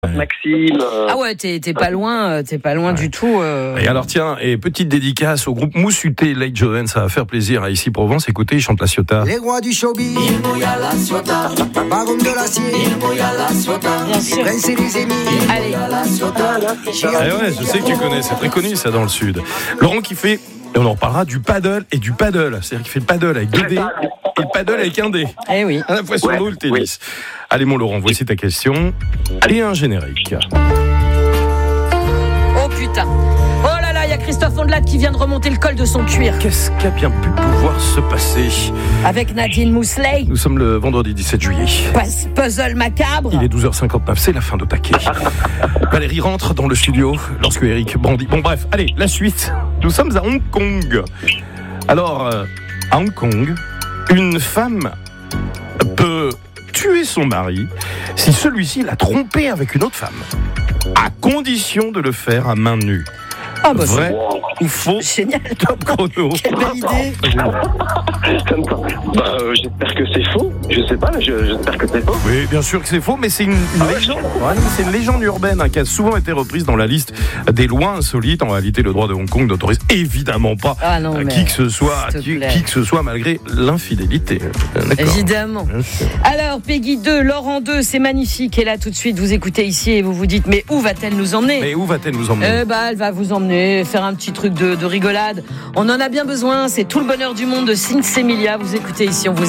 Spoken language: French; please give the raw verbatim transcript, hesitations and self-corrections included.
Maxime. Euh... Ah ouais, t'es, t'es pas loin, t'es pas loin ouais. du tout. Euh... Et alors tiens, et petite dédicace au groupe Moussuté, Lake Joven, ça va faire plaisir à Ici Provence. Écoutez, ils chantent la Ciotat. Les rois du showbiz, il mouilla la Ciotat, baron de l'acier, il mouilla la Ciotat, prince et les émis, il mouilla la Ciotat. Eh ouais, je sais que tu connais, c'est très connu ça dans le sud. Laurent qui fait, et on en reparlera, du paddle et du paddle, c'est-à-dire qu'il fait le paddle avec deux dés et le paddle avec un dé. Eh oui. À la fois sur ouais, l'eau le tennis. Oui. Allez mon Laurent, voici ta question. Et un générique. Oh putain. Oh là là, il y a Christophe Ondelat qui vient de remonter le col de son cuir. Qu'est-ce qui a bien pu pouvoir se passer ? Avec Nadine Mousseley. Nous sommes le vendredi dix-sept juillet. Pas- puzzle macabre. Il est douze heures cinquante-neuf, c'est la fin de taquet. Valérie rentre dans le studio lorsque Eric brandit. Bon bref, allez, la suite. Nous sommes à Hong Kong. Alors, euh, à Hong Kong, une femme peut tuer son mari si celui-ci l'a trompée avec une autre femme, à condition de le faire à main nue. Ah bah Vrai ou faux? Génial. Top chrono. Quelle belle idée. bah, euh, j'espère que c'est faux. Je sais pas, je, j'espère que c'est faux. Oui, bien sûr que c'est faux, mais c'est une, une Ah, légende. Ouais, c'est une légende urbaine hein, qui a souvent été reprise dans la liste des lois insolites. En réalité, le droit de Hong Kong n'autorise évidemment pas ah non, euh, mais qui que ce soit, qui, qui que ce soit, malgré l'infidélité. D'accord. Évidemment. Alors, Peggy deux, Laurent deux, c'est magnifique. Et là, tout de suite, vous écoutez ici et vous vous dites, mais où va-t-elle nous emmener ? Mais où va-t-elle nous emmener ? Eh bah, elle va vous emmener faire un petit truc de, de rigolade. On en a bien besoin. C'est tout le bonheur du monde de Sinsemilia. Vous écoutez ici, on vous